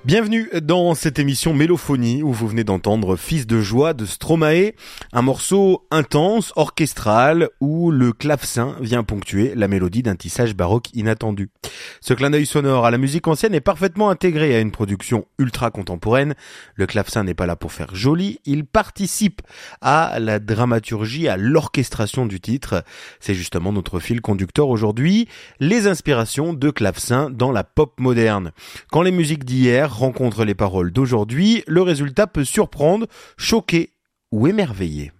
Bienvenue dans cette émission Mélophonie où vous venez d'entendre Fils de joie de Stromae, un morceau intense, orchestral, où le clavecin vient ponctuer la mélodie d'un tissage baroque inattendu. Ce clin d'œil sonore à la musique ancienne est parfaitement intégré à une production ultra contemporaine. Le clavecin n'est pas là pour faire joli, il participe à la dramaturgie, à l'orchestration du titre. C'est justement notre fil conducteur aujourd'hui, les inspirations de clavecin dans la pop moderne. Quand les musiques d'hier rencontrent les paroles d'aujourd'hui, le résultat peut surprendre, choquer ou émerveiller.